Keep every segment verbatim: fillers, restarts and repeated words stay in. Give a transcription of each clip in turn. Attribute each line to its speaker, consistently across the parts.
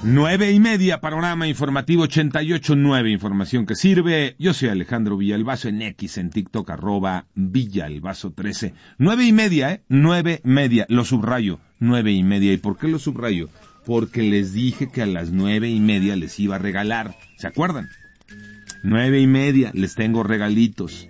Speaker 1: Nueve y media, panorama informativo ochenta y ocho punto nueve, información que sirve. Yo soy Alejandro Villalbazo, en X, en TikTok, arroba Villalbazo trece. Nueve y media, ¿eh? Nueve y media, lo subrayo, nueve y media. ¿Y por qué lo subrayo? Porque les dije que a las nueve y media les iba a regalar, ¿se acuerdan? Nueve y media, les tengo regalitos.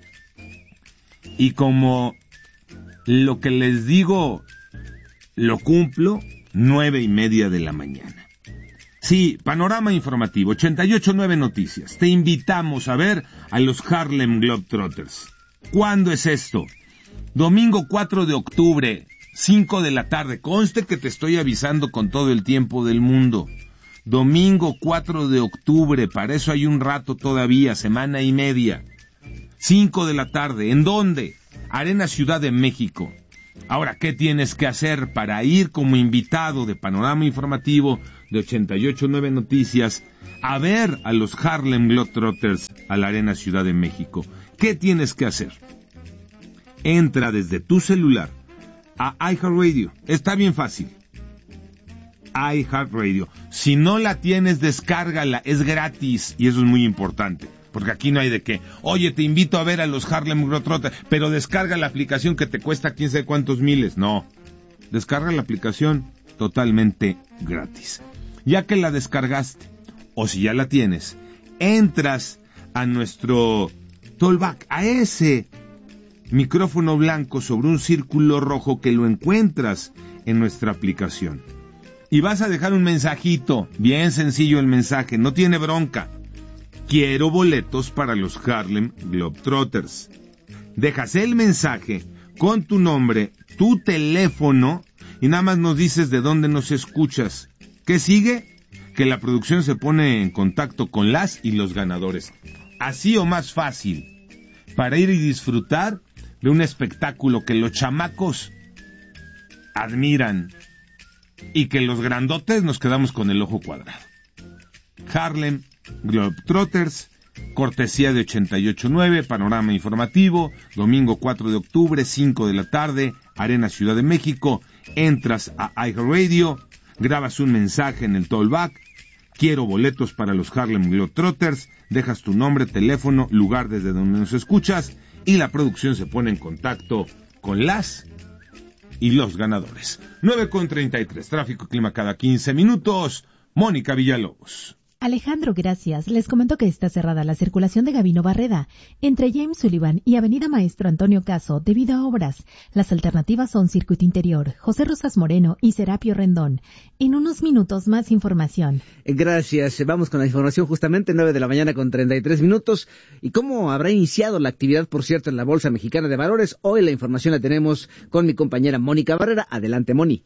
Speaker 1: Y como lo que les digo lo cumplo, nueve y media de la mañana. Sí, panorama informativo, ochenta y ocho punto nueve noticias. Te invitamos a ver a los Harlem Globetrotters. ¿Cuándo es esto? Domingo cuatro de octubre, cinco de la tarde. Conste que te estoy avisando con todo el tiempo del mundo. Domingo cuatro de octubre, para eso hay un rato todavía, semana y media. cinco de la tarde. ¿En dónde? Arena Ciudad de México. Ahora, ¿qué tienes que hacer para ir como invitado de panorama informativo de ochenta y ocho punto nueve noticias a ver a los Harlem Globetrotters a la Arena Ciudad de México? ¿Qué tienes que hacer? Entra desde tu celular a iHeartRadio. Está bien fácil. iHeartRadio. Si no la tienes, descárgala. Es gratis y eso es muy importante. Porque aquí no hay de qué. Oye, te invito a ver a los Harlem Globetrotters, pero descarga la aplicación que te cuesta quién sabe cuántos miles. No. Descarga la aplicación totalmente gratis. Ya que la descargaste, o si ya la tienes, entras a nuestro Talkback, a ese micrófono blanco sobre un círculo rojo que lo encuentras en nuestra aplicación. Y vas a dejar un mensajito, bien sencillo el mensaje, no tiene bronca. Quiero boletos para los Harlem Globetrotters. Dejas el mensaje con tu nombre, tu teléfono y nada más nos dices de dónde nos escuchas. ¿Qué sigue? Que la producción se pone en contacto con las y los ganadores. Así o más fácil, para ir y disfrutar de un espectáculo que los chamacos admiran y que los grandotes nos quedamos con el ojo cuadrado. Harlem Globetrotters, cortesía de ochenta y ocho punto nueve, panorama informativo, domingo cuatro de octubre, cinco de la tarde, Arena Ciudad de México. Entras a iHeartRadio, grabas un mensaje en el Talkback, quiero boletos para los Harlem Globetrotters, dejas tu nombre, teléfono, lugar desde donde nos escuchas y la producción se pone en contacto con las y los ganadores. nueve con treinta y tres, tráfico clima cada quince minutos, Mónica Villalobos.
Speaker 2: Alejandro, gracias. Les comento que está cerrada la circulación de Gabino Barreda entre James Sullivan y Avenida Maestro Antonio Caso debido a obras. Las alternativas son Circuito Interior, José Rosas Moreno y Serapio Rendón. En unos minutos más información.
Speaker 3: Gracias. Vamos con la información justamente nueve de la mañana con treinta y tres minutos. ¿Y cómo habrá iniciado la actividad, por cierto, en la Bolsa Mexicana de Valores? Hoy la información la tenemos con mi compañera Mónica Barrera. Adelante, Moni.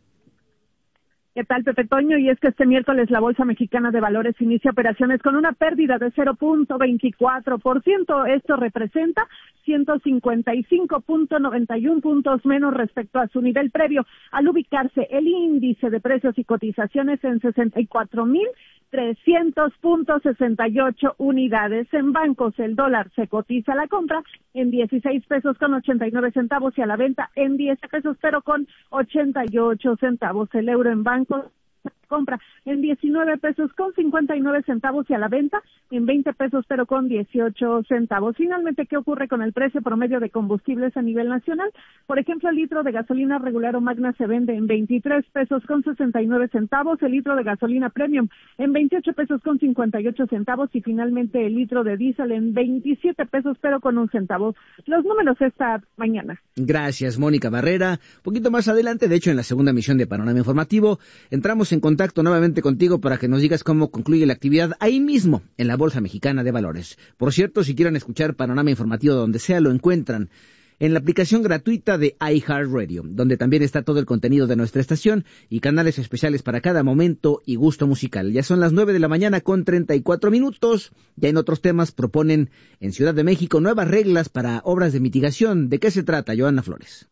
Speaker 4: ¿Qué tal, Pepe Toño? Y es que este miércoles la Bolsa Mexicana de Valores inicia operaciones con una pérdida de cero punto veinticuatro por ciento. Esto representa ciento cincuenta y cinco punto noventa y uno puntos menos respecto a su nivel previo, al ubicarse el índice de precios y cotizaciones en sesenta y cuatro mil trescientos punto sesenta y ocho unidades. En bancos, el dólar se cotiza a la compra en dieciséis pesos con ochenta y nueve centavos y a la venta en diez pesos pero con ochenta y ocho centavos. El euro en bancos compra en diecinueve pesos con cincuenta y nueve centavos y a la venta en veinte pesos pero con dieciocho centavos. Finalmente, ¿qué ocurre con el precio promedio de combustibles a nivel nacional? Por ejemplo, el litro de gasolina regular o magna se vende en veintitrés pesos con sesenta y nueve centavos, el litro de gasolina premium en veintiocho pesos con cincuenta y ocho centavos y finalmente el litro de diésel en veintisiete pesos pero con un centavo. Los números esta mañana.
Speaker 3: Gracias, Mónica Barrera. Un poquito más adelante, de hecho en la segunda emisión de Panorama Informativo, entramos en contacto nuevamente contigo para que nos digas cómo concluye la actividad ahí mismo en la Bolsa Mexicana de Valores. Por cierto, si quieren escuchar Panorama Informativo donde sea, lo encuentran en la aplicación gratuita de iHeartRadio, donde también está todo el contenido de nuestra estación y canales especiales para cada momento y gusto musical. Ya son las nueve de la mañana con treinta y cuatro minutos. Ya en otros temas proponen en Ciudad de México nuevas reglas para obras de mitigación. ¿De qué se trata, Joana Flores?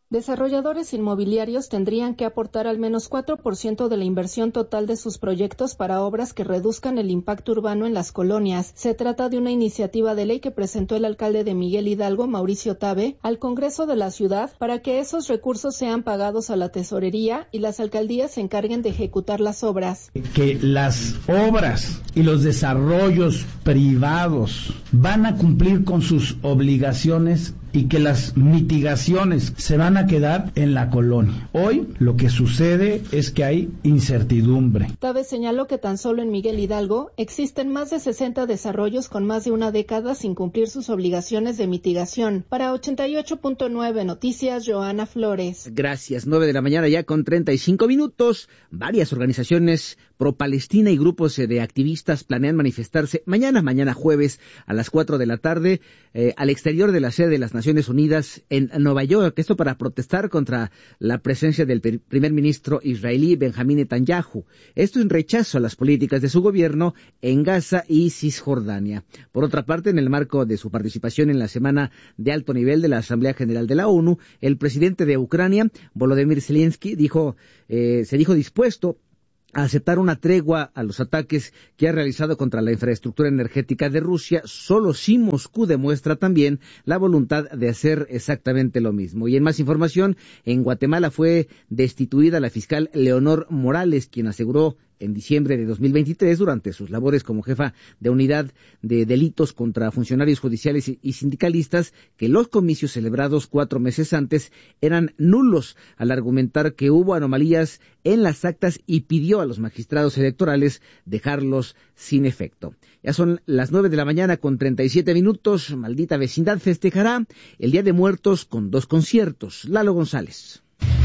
Speaker 5: Desarrolladores inmobiliarios tendrían que aportar al menos cuatro por ciento de la inversión total de sus proyectos para obras que reduzcan el impacto urbano en las colonias. Se trata de una iniciativa de ley que presentó el alcalde de Miguel Hidalgo, Mauricio Tabe, al Congreso de la ciudad para que esos recursos sean pagados a la tesorería y las alcaldías se encarguen de ejecutar las obras.
Speaker 6: Que las obras y los desarrollos privados van a cumplir con sus obligaciones y que las mitigaciones se van a quedar en la colonia. Hoy lo que sucede es que hay incertidumbre.
Speaker 5: Tabe señaló que tan solo en Miguel Hidalgo existen más de sesenta desarrollos con más de una década sin cumplir sus obligaciones de mitigación. Para ochenta y ocho punto nueve Noticias, Joana Flores.
Speaker 3: Gracias. nueve de la mañana ya con treinta y cinco minutos. Varias organizaciones pro-Palestina y grupos de activistas planean manifestarse mañana, mañana jueves a las cuatro de la tarde eh, al exterior de la sede de las Naciones Unidas en Nueva York. Esto para protestar contra la presencia del primer ministro israelí Benjamín Netanyahu. Esto en rechazo a las políticas de su gobierno en Gaza y Cisjordania. Por otra parte, en el marco de su participación en la semana de alto nivel de la Asamblea General de la ONU, el presidente de Ucrania, Volodymyr Zelensky, dijo, eh, se dijo dispuesto a aceptar una tregua a los ataques que ha realizado contra la infraestructura energética de Rusia, solo si Moscú demuestra también la voluntad de hacer exactamente lo mismo. Y en más información, en Guatemala fue destituida la fiscal Leonor Morales, quien aseguró en diciembre de dos mil veintitrés, durante sus labores como jefa de unidad de delitos contra funcionarios judiciales y sindicalistas, que los comicios celebrados cuatro meses antes eran nulos, al argumentar que hubo anomalías en las actas y pidió a los magistrados electorales dejarlos sin efecto. Ya son las nueve de la mañana con treinta y siete minutos. Maldita Vecindad festejará el Día de Muertos con dos conciertos. Lalo González.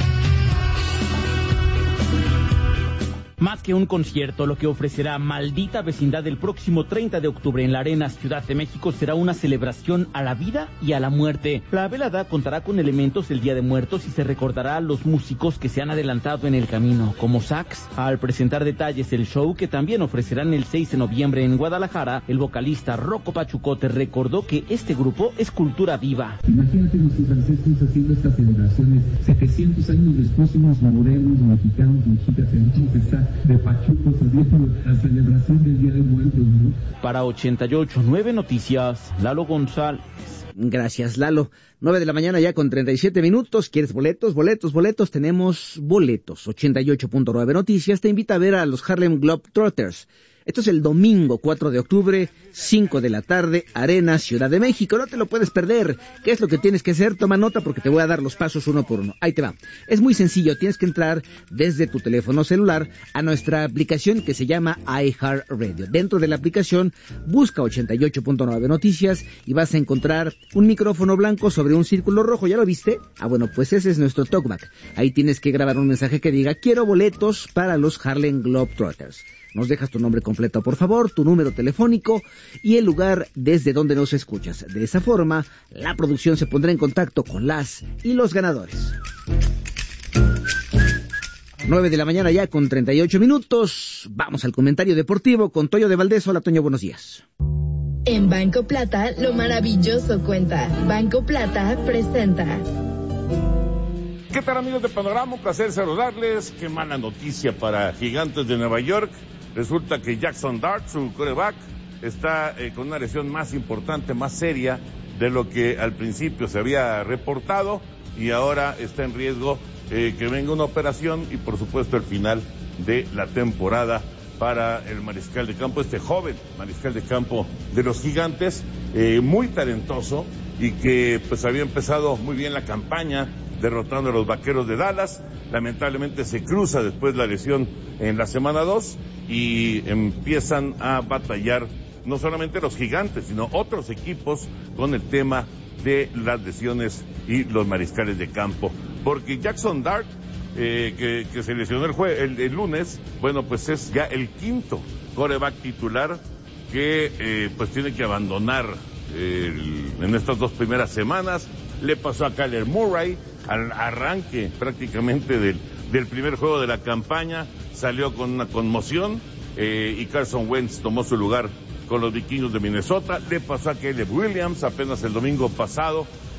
Speaker 7: Más que un concierto, lo que ofrecerá Maldita Vecindad el próximo treinta de octubre en la Arena Ciudad de México será una celebración a la vida y a la muerte. La velada contará con elementos del Día de Muertos y se recordará a los músicos que se han adelantado en el camino, como Sax. Al presentar detalles del show que también ofrecerán el seis de noviembre en Guadalajara, el vocalista Rocco Pachucote recordó que este grupo es cultura viva.
Speaker 8: Imagínate nuestros ancestros haciendo estas celebraciones setecientos años después, unos morenos, mexicanos, mexicas, en está de Pachuco haciendo la celebración del Día de Muertos, ¿no?
Speaker 7: Para ochenta y ocho punto nueve Noticias, Lalo González.
Speaker 3: Gracias, Lalo. Nueve de la mañana ya con treinta y siete minutos. ¿Quieres boletos? Boletos, boletos. Tenemos boletos. ochenta y ocho punto nueve Noticias te invita a ver a los Harlem Globetrotters. Esto es el domingo cuatro de octubre, cinco de la tarde, Arena, Ciudad de México. No te lo puedes perder. ¿Qué es lo que tienes que hacer? Toma nota porque te voy a dar los pasos uno por uno. Ahí te va. Es muy sencillo. Tienes que entrar desde tu teléfono celular a nuestra aplicación que se llama iHeartRadio. Dentro de la aplicación, busca ochenta y ocho punto nueve Noticias y vas a encontrar un micrófono blanco sobre un círculo rojo. ¿Ya lo viste? Ah, bueno, pues ese es nuestro talkback. Ahí tienes que grabar un mensaje que diga: quiero boletos para los Harlem Globetrotters. Nos dejas tu nombre completo, por favor, tu número telefónico y el lugar desde donde nos escuchas. De esa forma, la producción se pondrá en contacto con las y los ganadores. nueve de la mañana ya con treinta y ocho minutos. Vamos al comentario deportivo con Toño de Valdés. Hola, Toño, buenos días.
Speaker 9: En Banco Plata, lo maravilloso cuenta. Banco Plata presenta.
Speaker 10: ¿Qué tal, amigos de Panorama? Un placer saludarles. Qué mala noticia para Gigantes de Nueva York. Resulta que Jackson Dart, su quarterback, está eh, con una lesión más importante, más seria de lo que al principio se había reportado, y ahora está en riesgo eh, que venga una operación y por supuesto el final de la temporada para el mariscal de campo, este joven mariscal de campo de los Gigantes, eh, muy talentoso y que pues había empezado muy bien la campaña derrotando a los Vaqueros de Dallas. Lamentablemente se cruza después la lesión en la semana dos y empiezan a batallar no solamente los Gigantes, sino otros equipos con el tema de las lesiones y los mariscales de campo. Porque Jackson Dart, eh, que, que se lesionó el, jue- el, el lunes, bueno, pues es ya el quinto quarterback titular que eh, pues tiene que abandonar eh, el, en estas dos primeras semanas. Le pasó a Kyler Murray al arranque prácticamente del, del primer juego de la campaña, salió con una conmoción eh, y Carson Wentz tomó su lugar con los Vikingos de Minnesota. Le pasó a Caleb Williams apenas el domingo pasado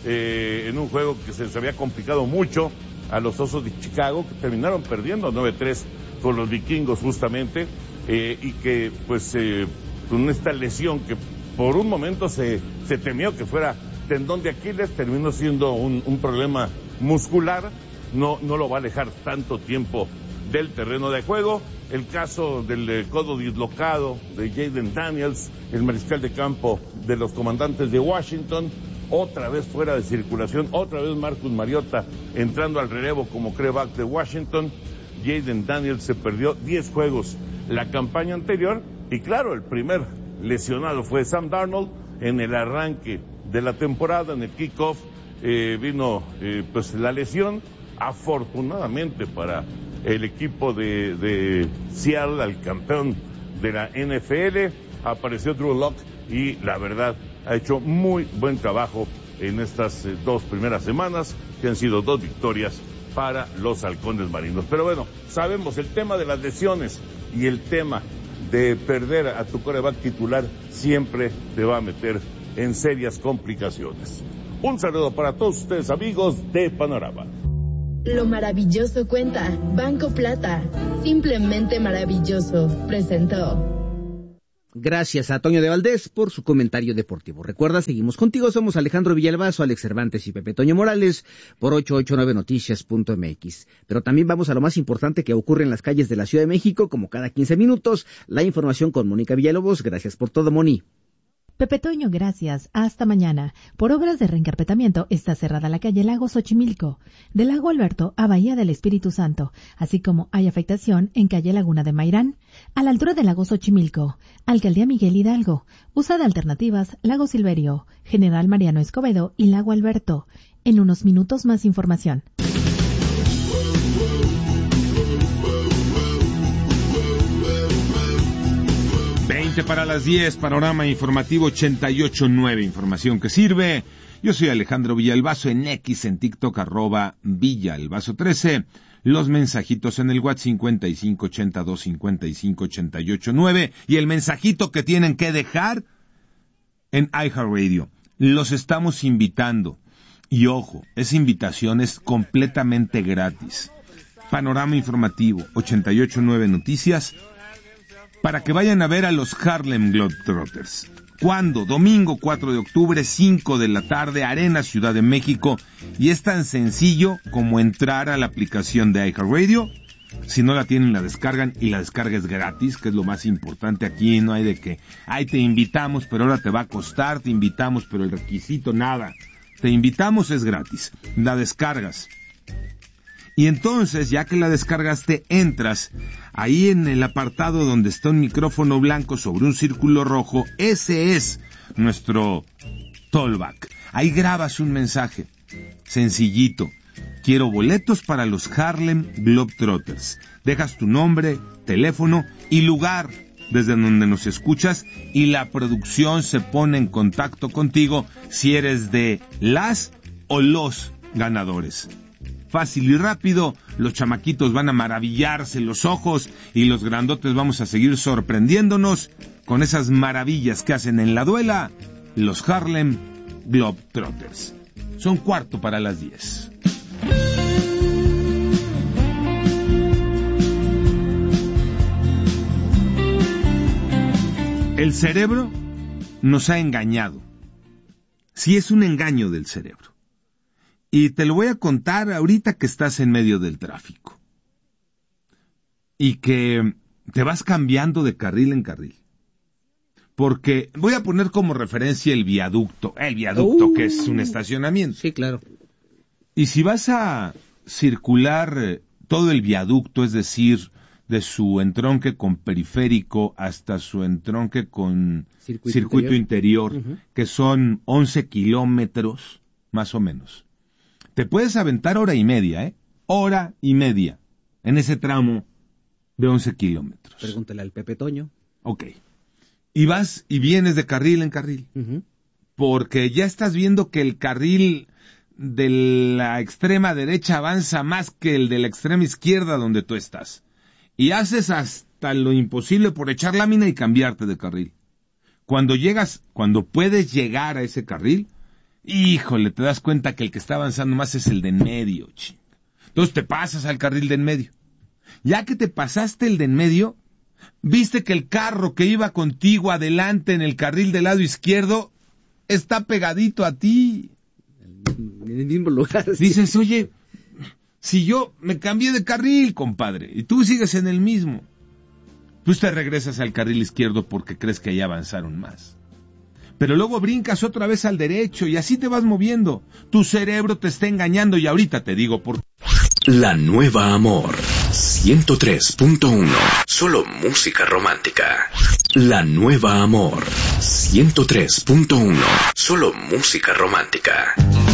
Speaker 10: eh, en un juego que se les había complicado mucho a los Osos de Chicago, que terminaron perdiendo nueve tres con los vikingos justamente, eh, y que pues eh, con esta lesión que por un momento se, se temió que fuera tendón de Aquiles, terminó siendo un, un problema muscular, no, no lo va a alejar tanto tiempo del terreno de juego. El caso del eh, codo dislocado de Jaden Daniels, el mariscal de campo de los Comandantes de Washington, otra vez fuera de circulación, otra vez Marcus Mariota entrando al relevo como quarterback de Washington. Jaden Daniels se perdió diez juegos la campaña anterior, y claro, el primer lesionado fue Sam Darnold en el arranque de la temporada, en el kickoff, eh, vino eh, pues la lesión. Afortunadamente para el equipo de, de Seattle, al campeón de la N F L, apareció Drew Lock, y la verdad ha hecho muy buen trabajo en estas eh, dos primeras semanas, que han sido dos victorias para los halcones marinos. Pero bueno, sabemos el tema de las lesiones y el tema de perder a tu quarterback titular siempre te va a meter en serias complicaciones. Un saludo para todos ustedes, amigos de Panorama.
Speaker 9: Lo maravilloso cuenta Banco Plata, simplemente maravilloso, presentó.
Speaker 3: Gracias a Toño de Valdés por su comentario deportivo. Recuerda, seguimos contigo, somos Alejandro Villalbazo, Alex Cervantes y Pepe Toño Morales por ochocientos ochenta y nueve noticias punto m x. Pero también vamos a lo más importante que ocurre en las calles de la Ciudad de México, como cada quince minutos, la información con Mónica Villalobos. Gracias por todo, Moni.
Speaker 2: Pepe Toño, gracias. Hasta mañana. Por obras de reencarpetamiento está cerrada la calle Lago Xochimilco, del Lago Alberto a Bahía del Espíritu Santo, así como hay afectación en calle Laguna de Mairán, a la altura del Lago Xochimilco, Alcaldía Miguel Hidalgo, usa de alternativas Lago Silverio, General Mariano Escobedo y Lago Alberto. En unos minutos más información.
Speaker 1: veinte para las diez, Panorama Informativo ochenta y ocho punto nueve, información que sirve. Yo soy Alejandro Villalbazo, en X, en TikTok, arroba Villalbazo trece. Los mensajitos en el WhatsApp cincuenta y cinco ochenta y dos cincuenta y cinco ochenta y ocho nueve. Y el mensajito que tienen que dejar en iHeartRadio. Los estamos invitando. Y ojo, esa invitación es completamente gratis. Panorama Informativo ochenta y ocho punto nueve Noticias, para que vayan a ver a los Harlem Globetrotters. ¿Cuándo? Domingo cuatro de octubre, cinco de la tarde, Arena, Ciudad de México. Y es tan sencillo como entrar a la aplicación de iHeartRadio. Si no la tienen, la descargan, y la descarga es gratis, que es lo más importante. Aquí no hay de que, ay, te invitamos, pero ahora te va a costar, te invitamos, pero el requisito, nada. Te invitamos, es gratis. La descargas. Y entonces, ya que la descargaste, entras ahí en el apartado donde está un micrófono blanco sobre un círculo rojo. Ese es nuestro Tollback. Ahí grabas un mensaje sencillito. Quiero boletos para los Harlem Globetrotters. Dejas tu nombre, teléfono y lugar desde donde nos escuchas, y la producción se pone en contacto contigo si eres de las o los ganadores. Fácil y rápido, los chamaquitos van a maravillarse los ojos y los grandotes vamos a seguir sorprendiéndonos con esas maravillas que hacen en la duela los Harlem Globetrotters. Son cuarto para las diez. El cerebro nos ha engañado. Sí, es un engaño del cerebro. Y te lo voy a contar ahorita que estás en medio del tráfico. Y que te vas cambiando de carril en carril. Porque voy a poner como referencia el viaducto. El viaducto, uh, que es un estacionamiento.
Speaker 3: Sí, claro.
Speaker 1: Y si vas a circular todo el viaducto, es decir, de su entronque con periférico hasta su entronque con circuito, circuito interior, interior uh-huh. que son once kilómetros, más o menos. Te puedes aventar hora y media, ¿eh? Hora y media en ese tramo de once kilómetros.
Speaker 3: Pregúntale al Pepe Toño.
Speaker 1: Ok. Y vas y vienes de carril en carril. Uh-huh. Porque ya estás viendo que el carril de la extrema derecha avanza más que el de la extrema izquierda donde tú estás. Y haces hasta lo imposible por echar lámina y cambiarte de carril. Cuando llegas, cuando puedes llegar a ese carril, híjole, te das cuenta que el que está avanzando más es el de en medio, ching. Entonces te pasas al carril de en medio. Ya que te pasaste el de en medio, viste que el carro que iba contigo adelante en el carril del lado izquierdo está pegadito a ti.
Speaker 3: En el mismo lugar.
Speaker 1: Dices, oye, si yo me cambié de carril, compadre, y tú sigues en el mismo, tú te regresas al carril izquierdo porque crees que ahí avanzaron más. Pero luego brincas otra vez al derecho y así te vas moviendo. Tu cerebro te está engañando y ahorita te digo por qué.
Speaker 11: La Nueva Amor ciento tres punto uno. Solo música romántica. La Nueva Amor ciento tres punto uno. Solo música romántica.